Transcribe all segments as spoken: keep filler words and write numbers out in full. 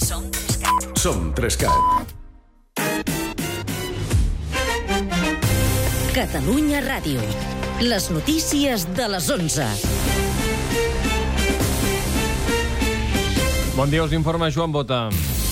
Som Trescat. Som Trescat. Catalunya Ràdio. Les notícies de les onze. Bon dia, us informa Joan Bota.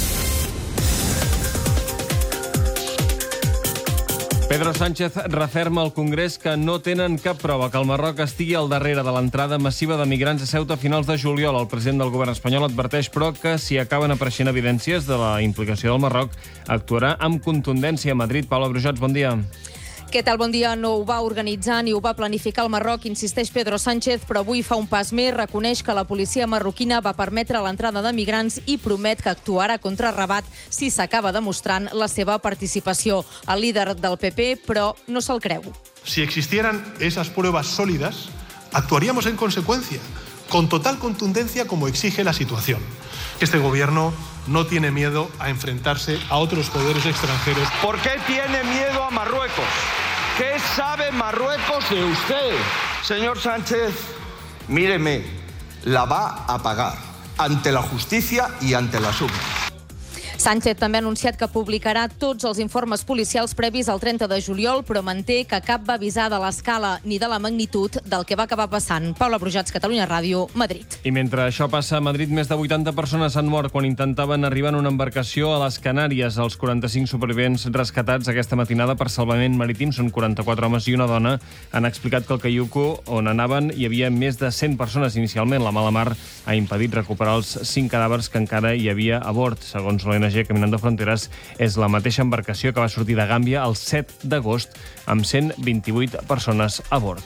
Pedro Sánchez referma al Congrés que no tenen cap prova que el Marroc estigui al darrere de l'entrada massiva de migrants a Ceuta a finals de juliol. El president del govern espanyol adverteix, però, que si acaben apareixent evidències de la implicació del Marroc, actuarà amb contundència a Madrid. Paula Brujats, bon dia. Què tal? Bon dia. No ho va organitzar ni ho va planificar el Marroc, insisteix Pedro Sánchez, però avui fa un pas més, reconeix que la policia marroquina va permetre l'entrada de migrants i promet que actuarà contra Rabat si s'acaba demostrant la seva participació. El líder del P P, però, no se'l creu. Si existieran esas pruebas sólidas, actuaríamos en consecuencia, con total contundencia como exige la situación. Este gobierno no tiene miedo a enfrentarse a otros poderes extranjeros. ¿Por qué tiene miedo a Marruecos? ¿Qué sabe Marruecos de usted? Señor Sánchez, míreme, la va a pagar ante la justicia y ante las urnas. Sánchez també ha anunciat que publicarà tots els informes policials previs al trenta de juliol, però manté que cap va avisar de l'escala ni de la magnitud del que va acabar passant. Paula Brujats, Catalunya Ràdio, Madrid. I mentre això passa a Madrid, més de vuitanta persones han mort quan intentaven arribar en una embarcació a les Canàries. Els quaranta-cinc supervivents rescatats aquesta matinada per salvament marítim, són quaranta-quatre homes i una dona, han explicat que al caiuco on anaven hi havia més de cent persones inicialment. La mala mar ha impedit recuperar els cinc cadàvers que encara hi havia a bord. Segons l'O N G Caminando Fronteres, és la mateixa embarcació que va sortir de Gàmbia el set d'agost amb cent vint-i-vuit persones a bord.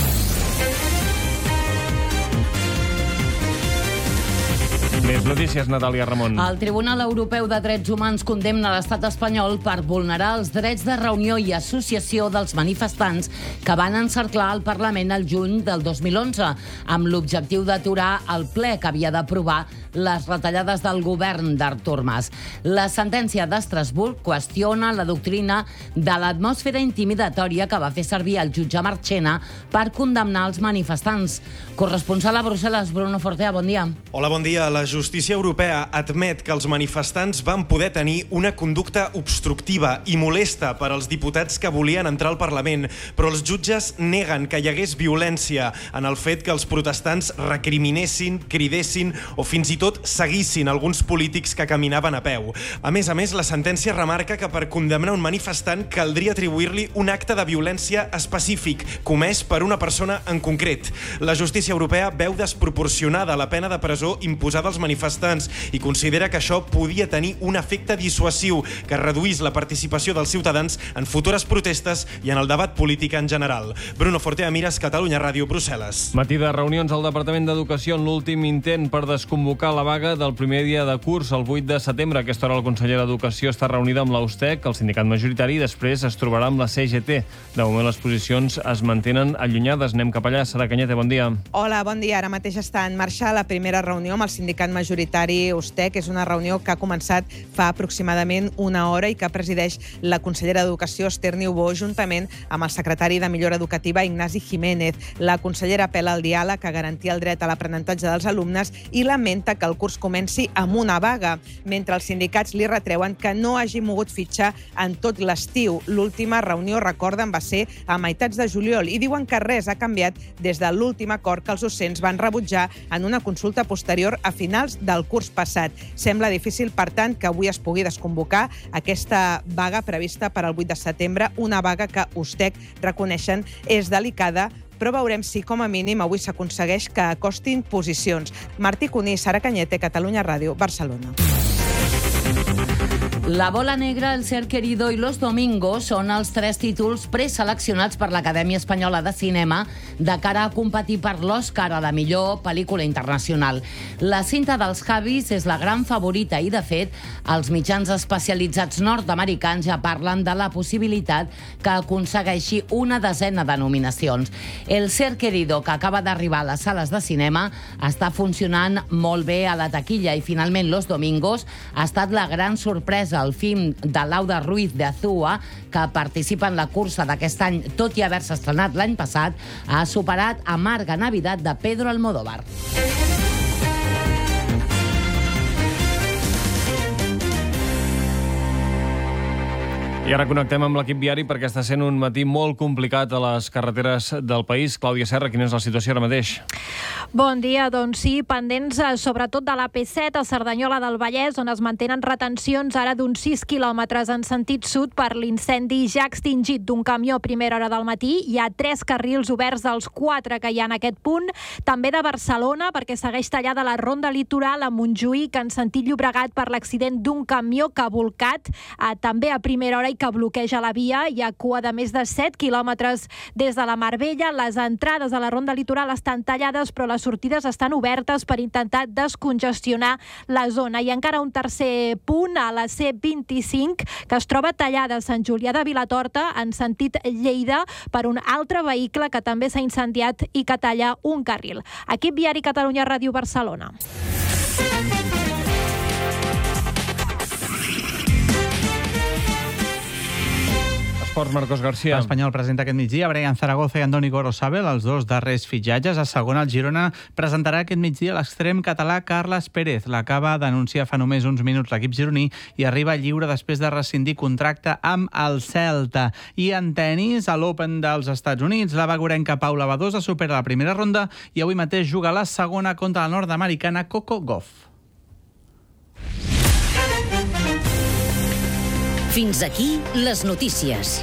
Més notícies, Natàlia Ramon. El Tribunal Europeu de Drets Humans condemna l'estat espanyol per vulnerar els drets de reunió i associació dels manifestants que van encerclar el Parlament el juny del dos mil onze, amb l'objectiu d'aturar el ple que havia d'aprovar les retallades del govern d'Artur Mas. La sentència d'Estrasburg qüestiona la doctrina de l'atmosfera intimidatòria que va fer servir el jutge Marchena per condemnar els manifestants. Corresponsal a Brussel·les, Bruno Fortea, bon dia. Hola, bon dia. La justícia europea admet que els manifestants van poder tenir una conducta obstructiva i molesta per als diputats que volien entrar al Parlament, però els jutges neguen que hi hagués violència en el fet que els protestants recriminessin, cridessin o fins i tot seguissin alguns polítics que caminaven a peu. A més a més, la sentència remarca que per condemnar un manifestant caldria atribuir-li un acte de violència específic, comès per una persona en concret. La justícia europea veu desproporcionada la pena de presó imposada als manifestants i considera que això podia tenir un efecte dissuasiu que reduís la participació dels ciutadans en futures protestes i en el debat polític en general. Bruno Fortea, Mires, Catalunya Ràdio, Brussel·les. Matí de reunions al Departament d'Educació en l'últim intent per desconvocar la vaga del primer dia de curs, el vuit de setembre. A aquesta hora el conseller d'Educació està reunida amb l'Austec, el sindicat majoritari, i després es trobarà amb la C G T. De moment les posicions es mantenen allunyades. Anem cap allà. Sara Cañete, bon dia. Hola, bon dia. Ara mateix està en marxa la primera reunió amb el sindicat majoritari Austec. És una reunió que ha començat fa aproximadament una hora i que presideix la consellera d'Educació, Esther Niubó, juntament amb el secretari de Millora Educativa, Ignasi Jiménez. La consellera apela al diàleg a garantir el dret a l'aprenentatge dels alumnes i lamenta que el curs comenci amb una vaga, mentre els sindicats li retreuen que no hagi mogut fitxar en tot l'estiu. L'última reunió, recorden, va ser a meitats de juliol i diuen que res ha canviat des de l'últim acord que els docents van rebutjar en una consulta posterior a finals del curs passat. Sembla difícil, per tant, que avui es pugui desconvocar aquesta vaga prevista per al vuit de setembre, una vaga que Austec reconeixen és delicada, però veurem si, com a mínim, avui s'aconsegueix que acostin posicions. Martí Cuní, Sara Cañete, Catalunya Ràdio, Barcelona. La bola negra, El ser querido i Los domingos són els tres títols preseleccionats per l'Acadèmia Espanyola de Cinema de cara a competir per l'Oscar a la millor pel·lícula internacional. La cinta dels Javis és la gran favorita i, de fet, els mitjans especialitzats nord-americans ja parlen de la possibilitat que aconsegueixi una desena de nominacions. El ser querido, que acaba d'arribar a les sales de cinema, està funcionant molt bé a la taquilla i, finalment, Los domingos ha estat la gran sorpresa. El film de Lauda Ruiz de Azúa, que participa en la cursa d'aquest any, tot i haver-se estrenat l'any passat, ha superat Amarga Navidad de Pedro Almodóvar. I ara connectem amb l'equip viari perquè està sent un matí molt complicat a les carreteres del país. Clàudia Serra, quina és la situació ara mateix? Bon dia, doncs sí, pendents sobretot de la P set a Cerdanyola del Vallès, on es mantenen retencions ara d'uns sis quilòmetres en sentit sud per l'incendi ja extingit d'un camió a primera hora del matí. Hi ha tres carrils oberts dels quatre que hi ha en aquest punt. També de Barcelona, perquè segueix tallada la ronda litoral a Montjuïc en sentit Llobregat per l'accident d'un camió que ha volcat eh, també a primera hora i que bloqueja la via. Hi ha cua de més de set quilòmetres des de la Mar Bella. Les entrades a la ronda litoral estan tallades, però les sortides estan obertes per intentar descongestionar la zona. I encara un tercer punt a la C vint-i-cinc, que es troba tallada a Sant Julià de Vilatorta en sentit Lleida per un altre vehicle que també s'ha incendiat i que talla un carril. Equip viari Catalunya Ràdio Barcelona. Esports, Marcos García. L'Espanyol presenta aquest migdia Brian Zaragoza i Andoni Gorosabel, els dos darrers fitxatges. A segona, el Girona presentarà aquest migdia l'extrem català Carles Pérez. L'acaba d'anunciar fa només uns minuts l'equip gironí i arriba lliure després de rescindir contracte amb el Celta. I en tenis, a l'Open dels Estats Units, la vagorenca Paula Badosa supera la primera ronda i avui mateix juga la segona contra la nord-americana Coco Gauff. Fins aquí les notícies.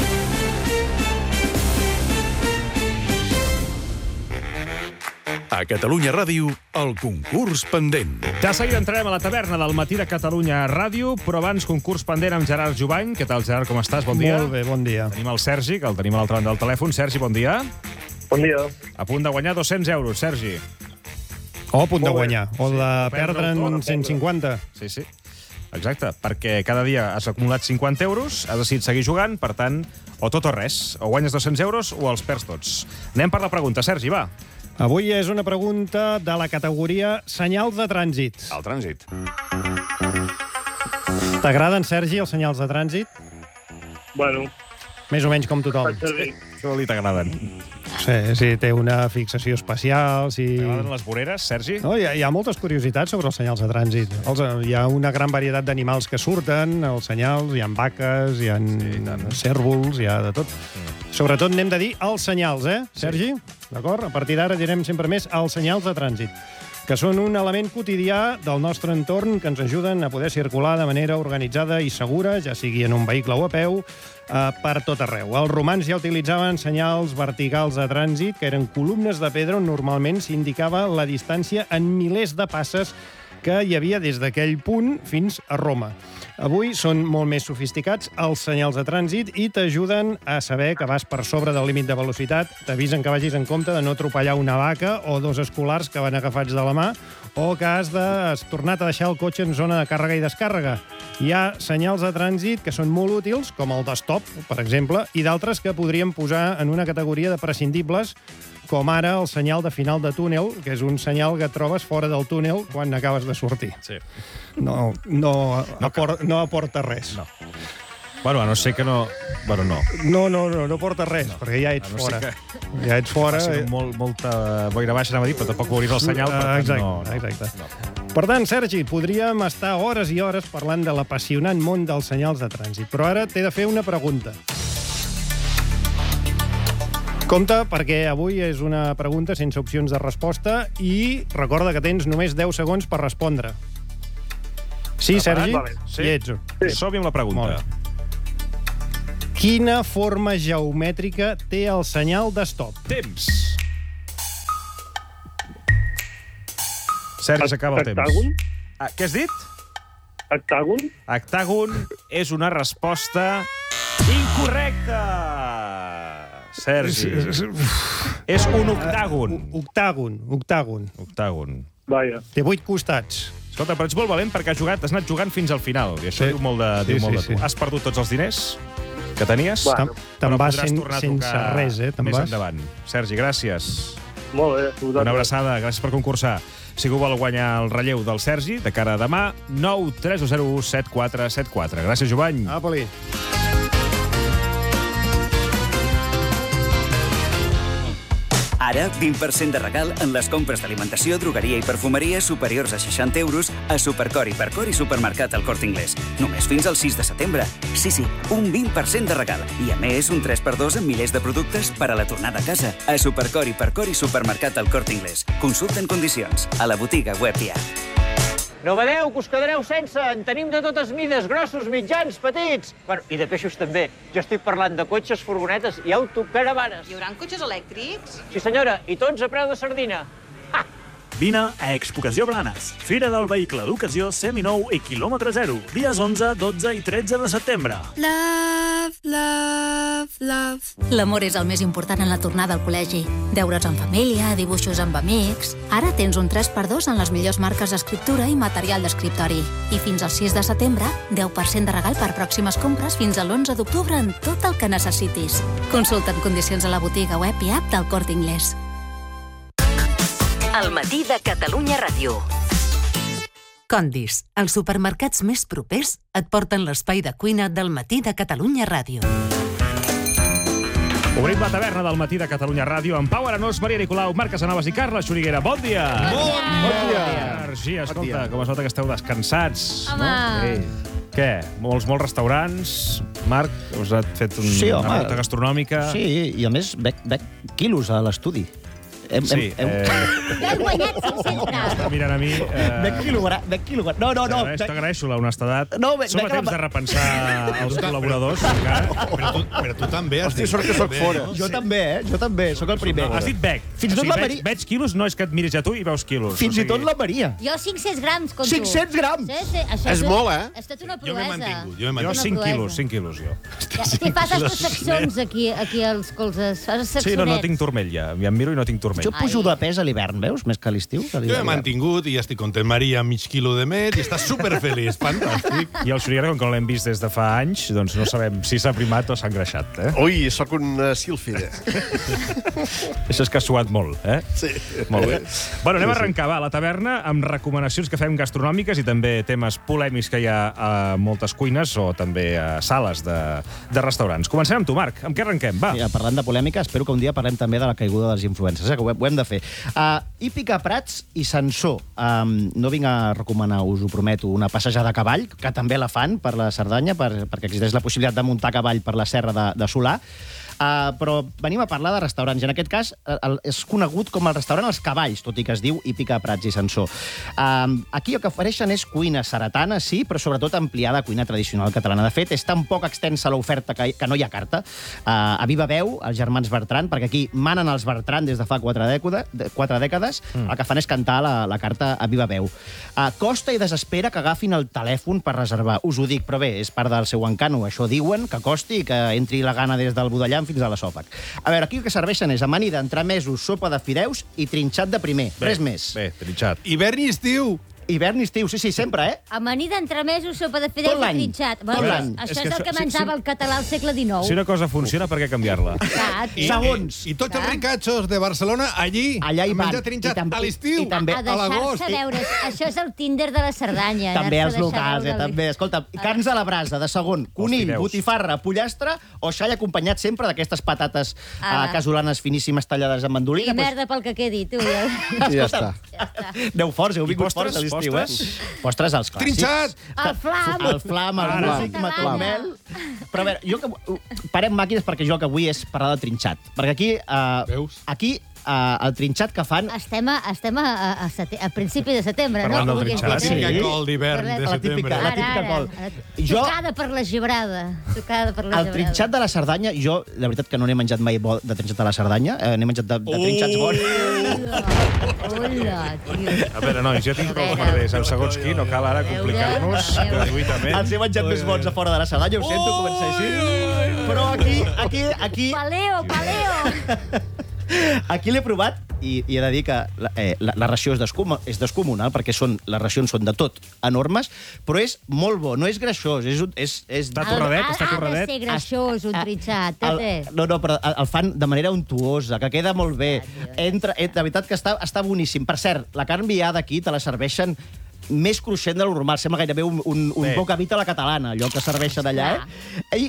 A Catalunya Ràdio, el concurs pendent. De seguida entrarem a la taverna del matí de Catalunya Ràdio, però abans concurs pendent amb Gerard Jubany. Què tal, Gerard, com estàs? Bon dia. Molt bé, bon dia. Tenim el Sergi, que el tenim a l'altra banda del telèfon. Sergi, bon dia. Bon dia. A punt de guanyar dos-cents euros, Sergi. O a punt de guanyar, o de perdre'n cent cinquanta. Sí, sí. Exacte, perquè cada dia has acumulat cinquanta euros, has decidit seguir jugant, per tant, o tot o res. O guanyes dos-cents euros o els perds tots. Anem per la pregunta. Sergi, va. Avui és una pregunta de la categoria senyals de trànsit. El trànsit. T'agraden, Sergi, els senyals de trànsit? Bueno. Més o menys com tothom. Sí, això li t'agraden. Sí, sí, té una fixació especial. Si... T'agraden les voreres, Sergi? No, hi, ha, hi ha moltes curiositats sobre els senyals de trànsit. Els, hi ha una gran varietat d'animals que surten, els senyals, hi ha vaques, hi ha sí, cérvols, hi ha de tot. Mm. Sobretot n'hem de dir els senyals, eh, Sergi? Sí. D'acord? A partir d'ara direm sempre més els senyals de trànsit, que són un element quotidià del nostre entorn que ens ajuden a poder circular de manera organitzada i segura, ja sigui en un vehicle o a peu, eh, per tot arreu. Els romans ja utilitzaven senyals verticals de trànsit, que eren columnes de pedra on normalment s'indicava la distància en milers de passes que hi havia des d'aquell punt fins a Roma. Avui són molt més sofisticats els senyals de trànsit i t'ajuden a saber que vas per sobre del límit de velocitat, t'avisen que vagis en compte de no atropellar una vaca o dos escolars que van agafats de la mà o que has, de, has tornat a deixar el cotxe en zona de càrrega i descàrrega. Hi ha senyals de trànsit que són molt útils, com el de stop, per exemple, i d'altres que podríem posar en una categoria de prescindibles, com ara el senyal de final de túnel, que és un senyal que trobes fora del túnel quan acabes de sortir. Sí. No, no, no, apor, no aporta res. No. Bueno, a no ser que no... Bueno, no. No, no, no, no porta res, no. Perquè ja ets no fora. Que... Ja ets fora. Que faci molt, molta boira baixa, anava a dir, però tampoc veuries el senyal. Per tant, exacte, no, no. exacte. No. Per tant, Sergi, podríem estar hores i hores parlant de l'apassionant món dels senyals de trànsit, però ara t'he de fer una pregunta. Compte, perquè avui és una pregunta sense opcions de resposta i recorda que tens només deu segons per respondre. Sí, Sergi? Sí. Hi ets. Sí. Som-hi amb la pregunta. Quina forma geomètrica té el senyal de stop? Temps. Sergi, s'acaba el temps. Hectàgon? Ah, què has dit? Hectàgon? Hectàgon és una resposta incorrecta. Sergi. És un octàgon. Octàgon, octàgon. Octàgon. Vaja. Té vuit costats. Escolta, però ets molt valent perquè has jugat, has anat jugant fins al final. I això Sí. diu molt de, Sí, diu molt sí, de tu. sí. Has perdut tots els diners que tenies. Te'n però vas podràs sen, tornar a sense trucar res, eh? Te'n més vas. endavant. Sergi, gràcies. Molt bé. Una abraçada, gràcies per concursar. Si algú vol guanyar el relleu del Sergi, de cara a demà, nou tres zero set quatre set quatre. Gràcies, Jovany. Apa-li. Ara, vint per cent de regal en les compres d'alimentació, drogueria i perfumeria superiors a seixanta euros a Supercor, Hipercor i Supermercat El Corte Inglés. Només fins al sis de setembre. Sí, sí, un vint per cent de regal. I a més, un tres per dos en milers de productes per a la tornada a casa. A Supercor, Hipercor i Supermercat El Corte Inglés. Consulta en condicions. A la botiga web i app. No badeu, que us quedareu sense. En tenim de totes mides, grossos, mitjans, petits. Bueno, i de peixos també. Jo estic parlant de cotxes, furgonetes i autocaravanes. Hi haurà cotxes elèctrics? Sí, senyora, i tots a preu de sardina. Ha! Vine a Expocació Blanes, Fira del Vehicle d'Ocasió seminou i quilòmetre zero, dies onze, dotze i tretze de setembre. Love, love, love. L'amor és el més important en la tornada al col·legi. Deures en família, dibuixos amb amics... Ara tens un tres per dos en les millors marques d'escriptura i material d'escriptori. I fins al sis de setembre, deu per cent de regal per pròximes compres fins a l'onze d'octubre en tot el que necessitis. Consulta en condicions a la botiga web i app del Corte Inglés. El matí de Catalunya Ràdio. Condis, els supermercats més propers et porten l'espai de cuina del matí de Catalunya Ràdio. Obrim la taverna del matí de Catalunya Ràdio amb Pau Arenós, Maria Nicolau, Marc Casanovas i Carla Xuriguera. Bon dia! Bon dia! Bon dia! Energia, escolta, com es nota que esteu descansats. Home! No? Què? Molts, molts restaurants. Marc, us ha fet un, sí, una ruta gastronòmica. Sí, i a més, bec, bec quilos a l'estudi. Hem, sí, hem, eh... hem... Hem guanyat cinc-cents grams. Està mirant a mi... Eh... Bec quilogram, bec quilogram. No, no, no. T'agraeixo la honestedat. No, bec, Som a bec, temps bec, de repensar els col·laboradors, encara. Però tu, però tu també has Hosti, dit... sort que soc bé, fora. no? Jo també, eh? Jo també, sóc el primer. No, has dit bec. Fins i tot la Maria... Veig quilos, no és que et miris a tu i veus quilos. Fins i tot la Maria. Jo cinc-cents grams, com tu. cinc-cents grams? Sí, sí, això És molt, eh? És tot una Jo m'he proesa. mantingut. Jo, Jo cinc quilos, cinc quilos, jo. Ja, t'hi fas les seccions aquí, aquí als colzes. Fas els Sí, no, no seccionets. tinc turmell ja. Ja em miro i no tinc turmell. Jo pujo de pes a l'hivern, veus? Més que a l'estiu. que a Jo he l'hivern. mantingut i ja estic content. Maria, mig quilo de més i està superfeliç. Fantàstic. I el Xuriguera, com que no l'hem vist des de fa anys, doncs no sabem si s'ha primat o s'ha engreixat. Eh? Ui, sóc un uh, sílfide. Això és que ha suat molt, eh? Sí. Molt bé. Bueno, anem Sí, a arrencar, va, la taverna, amb recomanacions que fem gastronòmiques i també temes polèmics que hi ha a moltes cuines o també a sales de, de restaurants. Comencem amb tu, Marc. Amb què arrenquem? Va. Mira, parlant de polèmica, espero que un dia parlem també de la caiguda dels influencers, eh, que ho, hem- ho hem de fer. Uh, Hípica, Prats i Sansor. Um, no vinc a recomanar, us ho prometo, una passejada a cavall, que també la fan per la Cerdanya, per, perquè existeix la possibilitat de muntar a cavall per la serra de, de Solà. Uh, però venim a parlar de restaurants. I en aquest cas el, el, és conegut com el restaurant Els Cavalls, tot i que es diu Hípica, Prats i Sansor. Uh, aquí el que ofereixen és cuina seretana, sí, però sobretot ampliada a cuina tradicional catalana. De fet, és tan poc extensa l'oferta que, que no hi ha carta. Uh, a viva veu, els germans Bertran, perquè aquí manen els Bertran des de fa quatre, dècada, quatre dècades, mm. el que fan és cantar la, la carta a viva veu. Uh, costa i desespera que agafin el telèfon per reservar. Us ho dic, però bé, és part del seu encant, això diuen, que costi i que entri la gana des del budellà fins a l'esòfag. A veure, aquí el que serveixen és amanida, entremesos, sopa de fideus i trinxat de primer. Bé, Res més. Bé, trinxat. Hivern i estiu. Hivern i estiu, sí, sí, sempre, eh? Amanida, entremesos, sopa de fideus Tot l'any. i trinxat. Tot Bueno, l'any. això És és, que el això- que sí, menjava sí. el català al segle dinou. Si una cosa funciona, per què canviar-la? Clar, I, Segons. I, I tots els ricatxos de Barcelona allí, Allà hi a van. menjar trinxat I tam- a l'estiu, i també- a a l'agost. deixar-se veure. Això és el Tinder de la Cerdanya. També anar-se els a deixar locals, eh, veure el- també. Escolta, carns a la brasa, de segon, conill, fideus. botifarra, pollastre o xai acompanyat sempre d'aquestes patates Ah. uh, casolanes finíssimes tallades amb I mandolina. merda pel que quedi, tu. Ja. Ja està. Aneu forts, heu I vingut postres? forts a l'estiu, eh? Postres? Postres, els clàssics. Trinxat! El flam. El flam, el Ara. músic, matomel... Però a veure, jo que... parem màquines perquè jo el que vull és parlar de trinxat. Perquè aquí... Uh, Veus? Aquí uh, el trinxat que fan... Estem a, estem a, a, a, sete, a principi de setembre, Parlant no? del Vulguis trinxat, dir, La típica eh? col d'hivern de La setembre. típica, la Ara, típica ara. col. Jo... Jo- Tocada per la gibrada. Tocada per la El gibrada. trinxat de la Cerdanya, jo, la veritat que no n'he menjat mai bo de trinxat de la Cerdanya, eh, n'he menjat de, de trinxats bons. Hola, tio. A veure, nois, jo tinc prou perders amb segons qui, no cal ara complicar-nos gratuïtament. Els he menjat més bons a fora de la Cerdanya, ho sento, comença així. Però aquí, aquí, aquí, Paleo, paleo. aquí l'he provat i, i he de dir que la, eh, la, la ració és, descom és descomunal, perquè són, les racions són de tot enormes, però és molt bo, no és greixós, és... un- és, és Està torradet, està Ha de torradet. ser greixós, un trinxat. El, Tete. no, no, però el, el fan de manera untuosa, que queda molt bé. Entra, eh, de veritat que està, està boníssim. Per cert, la carn viada aquí te la serveixen més cruixent de lo normal. Sembla gairebé un, un, un Bé. bocabit a la catalana, allò que serveixen allà. Eh? I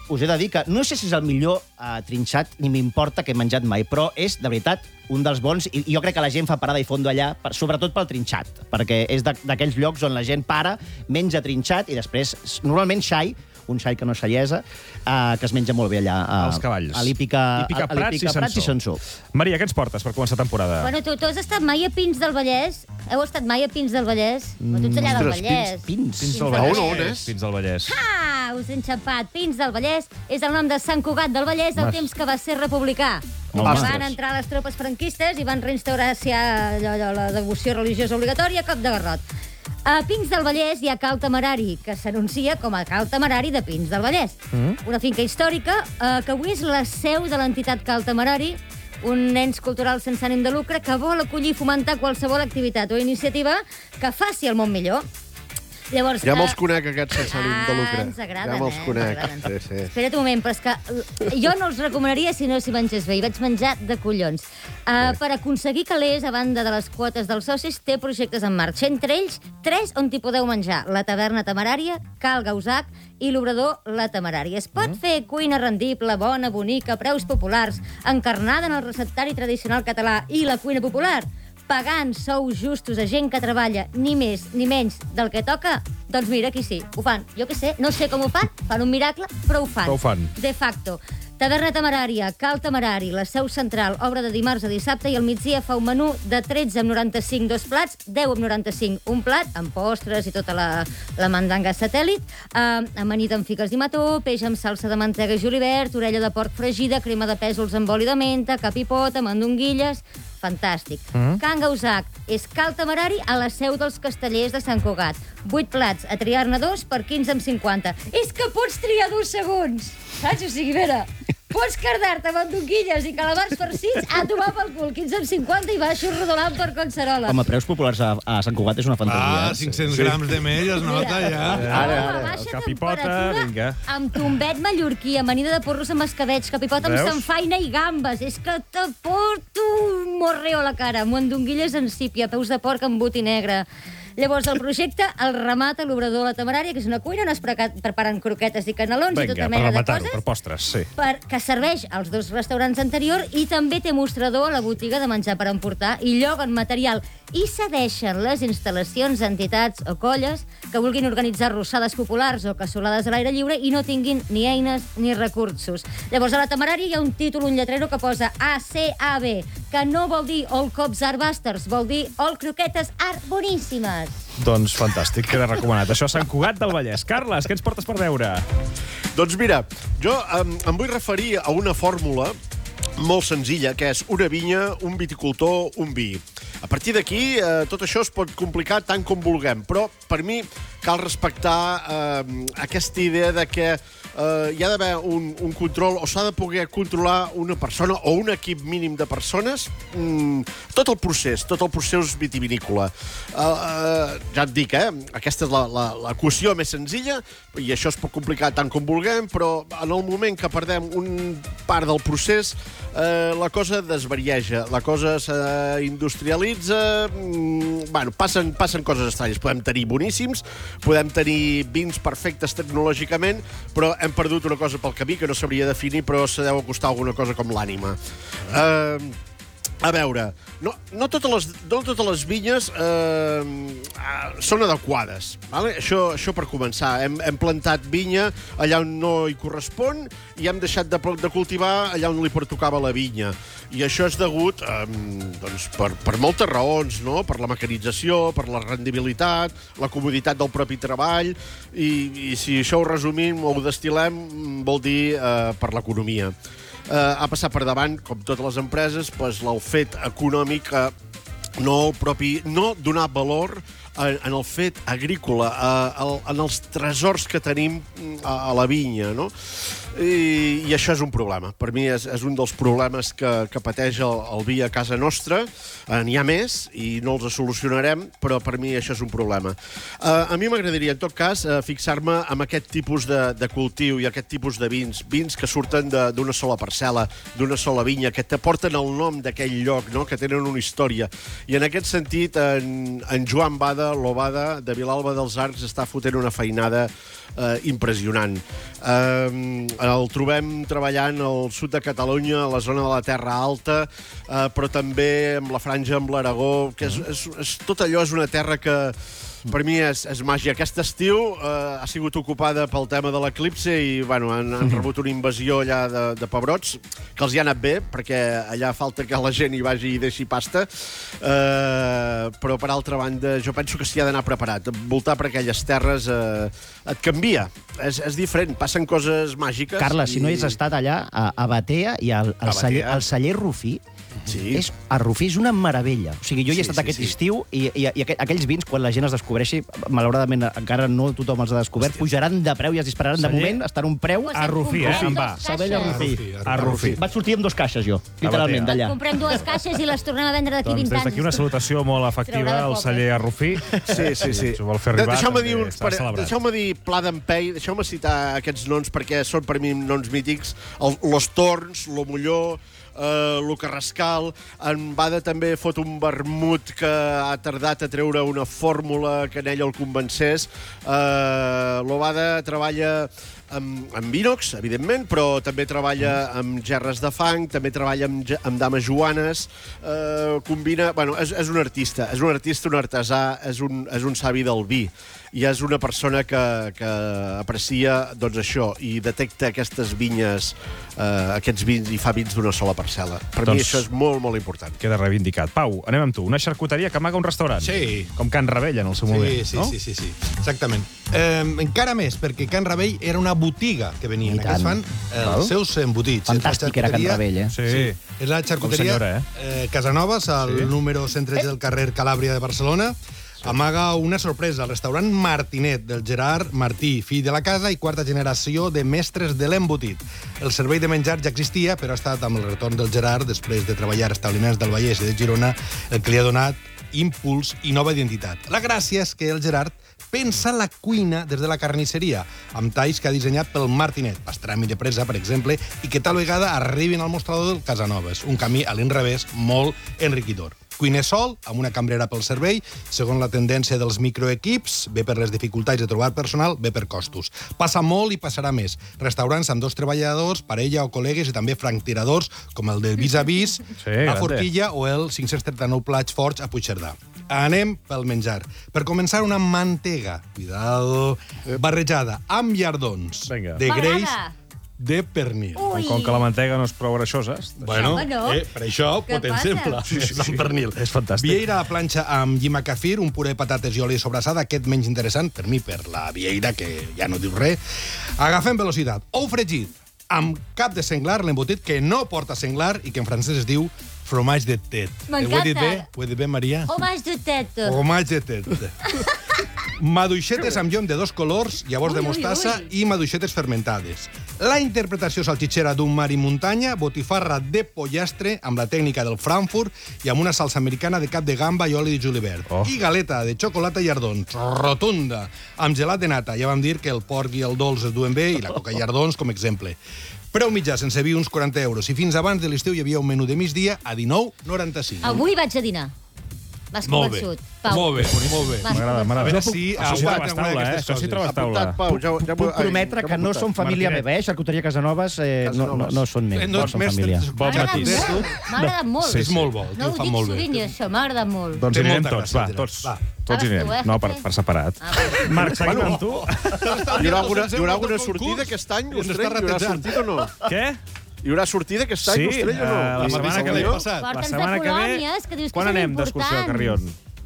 us he de dir que no sé si és el millor uh, trinxat, ni m'importa que he menjat mai, però és, de veritat, un dels bons, i jo crec que la gent fa parada i fondo allà, sobretot pel trinxat, perquè és d'aquells llocs on la gent para, menja trinxat i després, normalment xai, un xai que no és xaiesa, uh, que es menja molt bé allà. Uh, Els cavalls. A l'Hípica Prats, Prats i Sansor. Maria, què ens portes per començar temporada? Bueno, tu, tu has estat mai a Pins del Vallès? Heu estat mai a Pins del Vallès? Mm, tu ets allà del Vallès. Pins, Pins del Vallès. Pins del Vallès. Ah, us he enxampat. Pins del Vallès és el nom de Sant Cugat del Vallès al temps que va ser republicà. Van entrar les tropes franquistes i van reinstaurar allò, allò, la devoció religiosa obligatòria a cop de garrot. A Pins del Vallès hi ha Cal Temerari, que s'anuncia com a Cal Temerari de Pins del Vallès. Mm. Una finca històrica eh, que avui és la seu de l'entitat Cal Temerari, un ens cultural sense ànim de lucre que vol acollir i fomentar qualsevol activitat o iniciativa que faci el món millor. Llavors, ja me'ls conec, aquests sense ànim de lucre. Ah, ens agraden, ja me'ls eh? conec. Sí, sí. Espera't un moment, però és que jo no els recomanaria si no s'hi mengés bé. Hi vaig menjar de collons. Uh, per aconseguir calés, a banda de les quotes dels socis, té projectes en marxa. Entre ells, tres on t'hi podeu menjar. La taverna temerària, Cal Gausac i l'obrador La Temerària. Es pot fer cuina rendible, bona, bonica, preus populars, encarnada en el receptari tradicional català i la cuina popular, pagant sous justos a gent que treballa ni més ni menys del que toca, doncs mira, aquí sí, ho fan. Jo què sé, no sé com ho fan, fan un miracle, però ho fan. Però ho fan. De facto. Taverna Temerària, Cal Temerari, la seu central, obre de dimarts a dissabte i al migdia fa un menú de tretze amb noranta-cinc dos plats, deu amb noranta-cinc un plat, amb postres i tota la, la mandanga satèl·lit, eh, amanida amb fiques i mató, peix amb salsa de mantega i julivert, orella de porc fregida, crema de pèsols amb oli de menta, cap i pota, mandonguilles... Fantàstic. Mm. Can Gausac és Cal Temerari a la seu dels Castellers de Sant Cugat. Vuit plats, a triar-ne dos per quinze amb cinquanta. És que pots triar dos segons! Saps? O sigui, vera, pots cardar-te amb mandonguilles i calabars farcits a tomar pel cul, quinze amb cinquanta i baixo rodolant per Collserola. Home, preus populars a, a Sant Cugat és una fantasia. Ah, cinc-cents grams de mell es nota, ja. Ara, ara. El capipota, vinga. Amb tombet mallorquí, amanida de porros amb escabeig, capipota amb samfaina i gambes. És que te porto un morreo a la cara. Mandonguilles en sípia, peus de porc amb boti negre. Llavors, el projecte el remata l'obrador La Temerària, que és una cuina on es preparen croquetes i canelons i tota mena de coses. Per postres, sí. Per, que serveix als dos restaurants anteriors i també té mostrador a la botiga de menjar per emportar i lloguen material i cedeixen les instal·lacions a entitats o colles que vulguin organitzar rossades populars o cassolades a l'aire lliure i no tinguin ni eines ni recursos. Llavors, a La Temerària hi ha un títol, un lletrero que posa A C A B, que no vol dir All Cops Are Bastards, vol dir All Croquetes Are Boníssimes. Doncs fantàstic, queda recomanat. Això a Sant Cugat del Vallès. Carles, què ens portes per veure? Doncs mira, jo em, em vull referir a una fórmula molt senzilla, que és una vinya, un viticultor, un vi. A partir d'aquí, eh, tot això es pot complicar tant com vulguem, però per mi cal respectar eh, aquesta idea de que eh, hi ha d'haver un, un control, o s'ha de poder controlar una persona o un equip mínim de persones, mm, tot el procés, tot el procés vitivinícola. Eh, eh, ja et dic, eh, aquesta és l'equació més senzilla, i això es pot complicar tant com vulguem, però en el moment que perdem un part del procés, eh, la cosa desvarieja, la cosa s'industrialitza, mm, bueno, passen, passen coses estranyes. Podem tenir boníssims, podem tenir vins perfectes tecnològicament, però hem perdut una cosa pel camí que no sabria definir, però se deu acostar alguna cosa com l'ànima. Eh... A veure, no, no, totes les, no totes les vinyes eh, són adequades. Vale? Això, això per començar. Hem, hem plantat vinya allà on no hi correspon i hem deixat de, de cultivar allà on li pertocava la vinya. I això és degut eh, doncs, per, per moltes raons, no? Per la mecanització, per la rendibilitat, la comoditat del propi treball, i, i si això ho resumim o ho destil·lem, vol dir eh, per l'economia. Uh, ha passat per davant, com totes les empreses, pues, el fet econòmic, uh, no, el propi, no donar valor en, en el fet agrícola, uh, en els tresors que tenim a, a la vinya, no? I, i això és un problema. Per mi és, és un dels problemes que, que pateix el, el vi a casa nostra. Uh, N'hi ha més i no els solucionarem, però per mi això és un problema. Uh, a mi m'agradaria, en tot cas, uh, fixar-me en aquest tipus de, de cultiu i aquest tipus de vins, vins que surten d'una sola parcel·la, d'una sola vinya, que t'aporten el nom d'aquell lloc, no? Que tenen una història. I en aquest sentit, en, en Joan Bada L'Obada, l'Obada de Vilalba dels Arcs està fotent una feinada eh, impressionant. Eh, el trobem treballant al sud de Catalunya, a la zona de la Terra Alta, eh, però també amb la franja amb l'Aragó, que és, és, és, tot allò és una terra que per mi és, és màgia. Aquest estiu eh, ha sigut ocupada pel tema de l'eclipse i bueno, han, han rebut una invasió allà de, de pebrots, que els hi ha anat bé, perquè allà falta que la gent hi vagi i deixi pasta. Eh, però, per altra banda, jo penso que s'hi ha d'anar preparat. Voltar per aquelles terres eh, et canvia. És, és diferent, passen coses màgiques. Carles, i... si no hi has estat allà, a, a Batea i al, al, celler, al celler Rufí, sí. és, el Rufí és una meravella. O sigui, jo hi he estat sí, aquest sí, estiu i, i, i aquells vins, quan la gent els descobreixi, malauradament encara no tothom els ha descobert, Hòstia. pujaran de preu i es dispararan. De moment estan un preu... A Rufí, eh? Em va. Sabella Rufí. A Rufí. Vaig sortir amb dos caixes, jo, literalment, d'allà. Comprem dues caixes i les tornem a vendre d'aquí vint anys. Doncs des d'aquí una salutació molt efectiva al celler a Rufí. Sí, sí, sí. Si ho vol fer arribar, deixeu-me dir, també està celebrat. deixeu-me dir Pla d'Empei, deixeu-me citar aquests noms perquè són per mi noms mítics. El, los Torns, lo Molló, Uh, lo Carrascal, en Bada també fot un vermut que ha tardat a treure una fórmula que en ell el convencés. Uh, lo Bada treballa amb, amb Vinox, evidentment, però també treballa amb gerres de fang, també treballa amb, amb dames joanes, uh, combina... Bueno, és, és un artista, és un artista, un artesà, és un, és un savi del vi. I és una persona que, que aprecia doncs, això i detecta aquestes vinyes, eh, aquests vins i fa vins d'una sola parcel·la. Per doncs mi això és molt, molt important. Queda reivindicat. Pau, anem amb tu. Una xarcuteria que amaga un restaurant. Sí. Com Can Ravell en el seu sí, moment. Sí, no? sí, sí, sí, exactament. Eh, encara més, perquè Can Ravell era una botiga que venien. Aquests fan eh, els seus embotits. Fantàstic era Can Ravell, eh? Sí. sí. És la xarcuteria senyora, eh? Eh, Casanovas, al sí. número cent tretze del carrer Calàbria de Barcelona. Sí. Amaga una sorpresa, el restaurant Martinet, del Gerard Martí, fill de la casa i quarta generació de mestres de l'embotit. El servei de menjar ja existia, però ha estat amb el retorn del Gerard, després de treballar a establiments del Vallès i de Girona, el que li ha donat impuls i nova identitat. La gràcia és que el Gerard pensa la cuina des de la carnisseria, amb talls que ha dissenyat pel Martinet, pastrami de presa, per exemple, i que tal vegada arribin al mostrador del Casanovas, un camí a l'inrevés molt enriquidor. Cuiner sol, amb una cambrera pel servei, segons la tendència dels microequips, bé per les dificultats de trobar personal, bé per costos. Passa molt i passarà més. Restaurants amb dos treballadors, parella o col·legues i també franctiradors, com el del Vis a Vis, sí, a Forquilla o el cinc-cents trenta-nou Plats Forts a Puigcerdà. Anem pel menjar. Per començar, una mantega, cuidado, barrejada amb llardons de greix de pernil. Ui. Com que la mantega no és prou greixosa. Bueno, eh, per això, potent exemple. Sí, sí, sí. pernil. És fantàstic. Vieira a la planxa amb llima kefir, un puré de patates i oli sobrassada, aquest menys interessant, per mi, per la vieira, que ja no diu res. Agafem velocitat. Ou fregit, amb cap de senglar, l'embotit que no porta senglar i que en francès es diu fromage de tête. M'encanta. Ho he dit bé? Ho he dit bé, Maria? Fromage de tête. Fromage de tête. Maduixetes amb llom de dos colors, llavors ui, de mostassa ui, ui. i maduixetes fermentades. La interpretació salxitxera d'un mar i muntanya, botifarra de pollastre amb la tècnica del Frankfurt i amb una salsa americana de cap de gamba i oli de julivert. Oh. I galeta de xocolata i ardons, rotunda, amb gelat de nata. Ja vam dir que el porc i el dolç es duen bé i la coca i ardons com exemple. Preu mitjà sense vi, uns quaranta euros. I fins abans de l'estiu hi havia un menú de migdia a dinou noranta-cinc. Avui vaig a dinar. M'has convençut. Pau. Molt bé, molt bé. M'agrada, m'agrada. Sí, això sí trobes taula, eh? Això sí trobes taula. Pau, ja, ja, puc prometre que no són família meva, eh? Xarcuteria Casanovas eh, no, no, no són meus, no són família. Bon matís. M'ha agradat molt. És molt bo. No ho dic sovint, això, m'ha agradat molt. Doncs hi anirem tots, va, tots. Tots hi anirem. No, per, per separat. Marc, seguim amb tu. Hi haurà alguna, hi haurà alguna sortida aquest any, Ostrell? Hi haurà sortida o no? Què? Hi haurà sortida aquest any, sí, Ostrell, o no? Uh, la setmana que ve. La setmana que ve. Quan anem d'excursió a Carrion?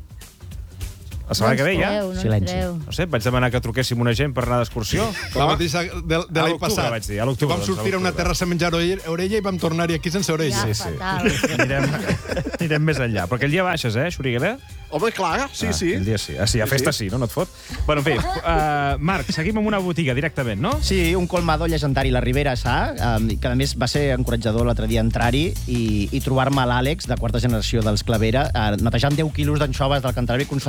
La setmana que ve, ja? No Silenci. No sé, vaig demanar que truquéssim una gent per anar d'excursió. La mateixa de, de l'any passat. Vaig dir, a l'octubre. Vam sortir a una terrassa a menjar orella i vam tornar-hi aquí sense orella. Ja, sí, sí. Anirem, anirem més enllà. Però aquell dia baixes, eh, Xuriguera? Home, clar, sí, ah, sí. Aquell dia sí. Ah, sí, a festa sí, no? No et fot? Bueno, en fi, uh, Marc, seguim amb una botiga directament, no? Sí, un colmador llegendari, la Ribera Sa, um, que a més va ser encoratjador l'altre dia entrar-hi i, i trobar-me l'Àlex, de quarta generació dels Clavera, uh, netejant deu quilos d'anxoves del Canterbury conservades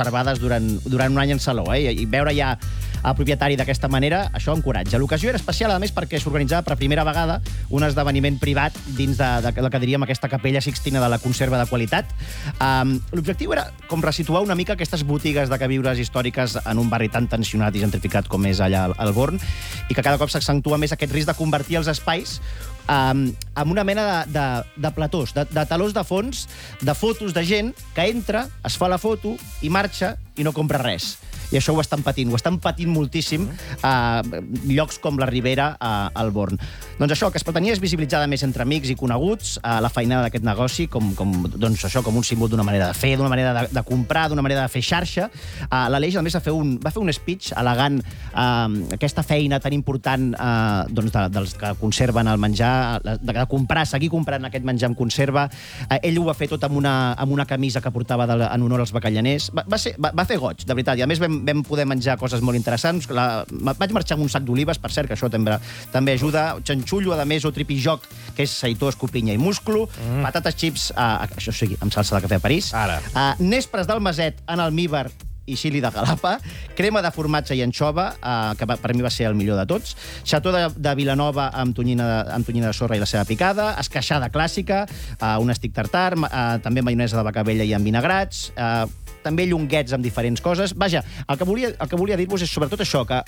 durant, durant un any en saló, eh? I veure ja el propietari d'aquesta manera, això encoratja. L'ocasió era especial, a més, perquè s'organitzava per primera vegada un esdeveniment privat dins de, de, de que diríem aquesta capella Sixtina de la conserva de qualitat. Um, L'objectiu era com resituar una mica aquestes botigues de queviures històriques en un barri tan tensionat i gentrificat com és allà al Born, i que cada cop s'accentua més aquest risc de convertir els espais um, en una mena de, de, de platós, de, de talons de fons, de fotos de gent que entra, es fa la foto i marxa i no compra res. I això ho estan patint, ho estan patint moltíssim a uh, llocs com la Ribera uh, al Born. Doncs això, que es pretenia és visibilitzar més entre amics i coneguts uh, la feinada d'aquest negoci com, com, doncs això, com un símbol d'una manera de fer, d'una manera de, de comprar, d'una manera de fer xarxa. Uh, L'Aleix, a més, va fer, un, va fer un speech elegant uh, aquesta feina tan important uh, doncs de, dels que conserven el menjar, de, de comprar, seguir comprant aquest menjar en conserva. Uh, ell ho va fer tot amb una, amb una camisa que portava de, en honor als bacallaners. Va, va, ser, va, va fer goig, de veritat, i a més vam vam poder menjar coses molt interessants. La, vaig marxar amb un sac d'olives, per cert, que això també, també ajuda. Xanxullo, a més, o tripijoc, que és seitó, escopinya i musclo. Mm. Patates xips, uh, això sí, amb salsa de cafè a París. Ara. Uh, nespres del Maset en almívar i xili de galapa, crema de formatge i anxova, uh, que per mi va ser el millor de tots, xató de, de Vilanova amb tonyina de, amb tonyina de sorra i la seva picada, esqueixada clàssica, uh, un estic tartar, uh, també maionesa de vacabella i amb vinagrats, uh, també llonguets amb diferents coses. Vaja, el que volia, el que volia dir-vos és sobretot això, que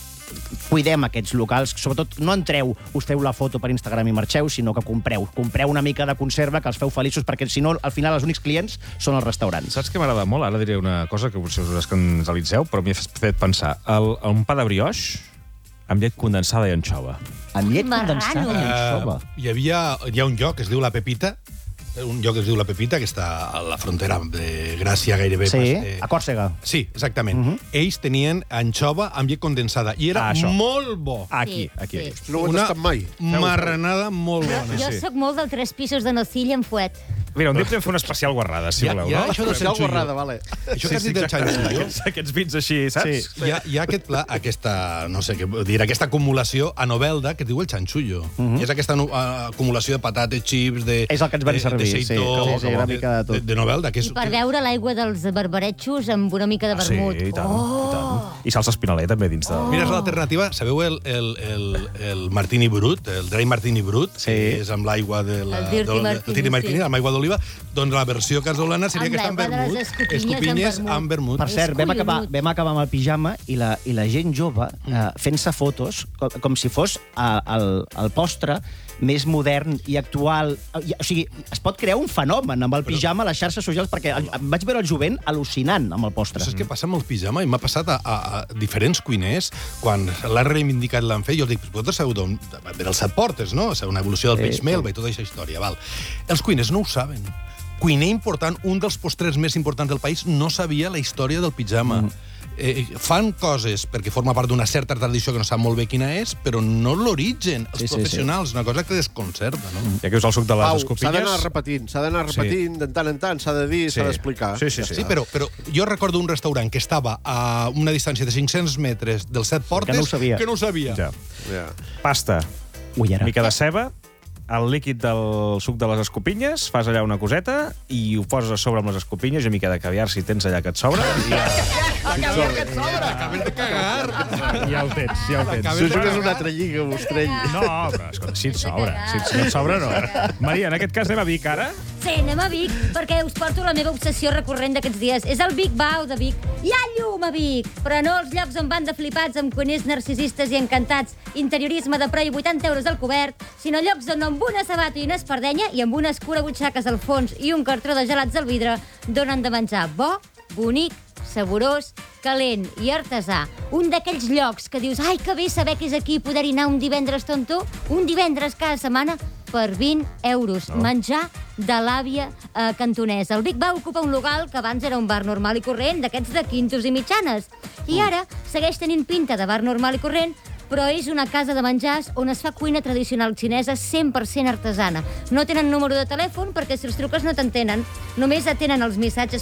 cuidem aquests locals, sobretot no entreu, us feu la foto per Instagram i marxeu, sinó que compreu. Compreu una mica de conserva, que els feu feliços, perquè si no, al final els únics clients són els restaurants. Saps què m'agrada molt? Ara diré una cosa que potser us escandalitzeu, però m'hi ha fet pensar. El, un pa de brioix amb llet condensada i anxova. Amb llet condensada i anxova? Uh, hi, havia, hi ha un lloc que es diu La Pepita, un lloc que es diu La Pepita, que està a la frontera de Gràcia, gairebé. Sí, pas, eh... a Còrsega. Sí, exactament. Uh -huh. Ells tenien anxova amb llet condensada, i era ah, molt bo. Aquí, aquí. Sí, sí. No ho he tastat mai. Marranada molt bona. Jo sí. sóc molt del tres pisos de nocilla amb fuet. Mira, un dia podem fer una especial guarrada, si ja, voleu, ja, no? Això de ser guarrada, vale. Això que has dit del xanxullo... Aquests, aquests vins així, saps? Sí, hi ha, hi ha aquest pla, aquesta, no sé què dir, aquesta acumulació a Novelda que es diu el xanxullo. Uh -huh. I és aquesta uh, acumulació de patates, xips, de... És el que ens van servir, de seitó, sí. Sí, sí, una mica de tot. De, de Novelda, que és... I per veure l'aigua dels barbaretxos amb una mica de vermut. Ah, sí, i tant, oh! i tant. I salsa espinaler, també, dins de... Oh. Mira, és l'alternativa. Sabeu el, el, el, el martini brut, el dry martini brut, sí. que és amb l'aigua de la... El dirty martini, el dirty martini, sí. amb aigua d'oliva, doncs la versió casolana seria amb aquesta amb vermut. escopinyes, escopinyes amb amb vermut. Per cert, vam acabar, vam acabar amb el pijama i la, i la gent jove eh, fent-se fotos com, com si fos eh, el, el postre més modern i actual. O sigui, es pot crear un fenomen amb el pijama a les xarxes socials, perquè el, vaig veure el jovent al·lucinant amb el postre. Però saps què passa amb el pijama? I m'ha passat a, a, a diferents cuiners, quan l'han reivindicat, l'han fet, jo dic, vosaltres sabeu d'on... Ve dels set portes, no? O sigui, una evolució del peix melva i tota aquesta història, val. Els cuiners no ho saben. Cuiner important, un dels postres més importants del país, no sabia la història del pijama. Mm. Eh, fan coses perquè forma part d'una certa tradició que no sap molt bé quina és, però no l'origen, els sí, professionals, sí, sí. Una cosa que desconcerta, no? Ja que us el suc de les Pau, escopinyes... s'ha d'anar repetint, s'ha d'anar repetint, sí. de tant en tant, s'ha de dir, sí. s'ha d'explicar. Sí, sí, sí. Sí, però, però jo recordo un restaurant que estava a una distància de cinc-cents metres dels set portes... Que no ho sabia. Que no ho sabia. Ja. Ja. Pasta, Ui, ara. mica de ceba, el líquid del suc de les escopinyes, fas allà una coseta i ho poses a sobre amb les escopinyes i una mica de caviar, si tens allà que et sobra. I ja... A caviar que et sobra! Acabes de cagar! Ja ho tens, ja ho tens. Això és una altra lliga, Ostrell. No, però escolta, si et sobra. Si et sobra, no. Maria, en aquest cas anem a Vic, ara? Sí, anem a Vic, perquè us porto la meva obsessió recurrent d'aquests dies. És el Big Bau de Vic. Hi ha llum a Vic, però no els llocs on van de flipats amb cuiners narcisistes i encantats, interiorisme de preu i vuitanta euros al cobert, sinó llocs on amb una sabata i una espardenya i amb una escura butxaques al fons i un cartró de gelats al vidre donen de menjar bo, bonic, saborós, calent i artesà. Un d'aquells llocs que dius, ai, que bé saber que és aquí poder-hi anar un divendres tonto, un divendres cada setmana per vint euros. Oh. Menjar de l'àvia eh, cantonesa. El Big Bau ocupa un local que abans era un bar normal i corrent, d'aquests de quintos i mitjanes. I ara segueix tenint pinta de bar normal i corrent, però és una casa de menjars on es fa cuina tradicional xinesa cent per cent artesana. No tenen número de telèfon perquè si els truques no t'entenen. Només atenen els missatges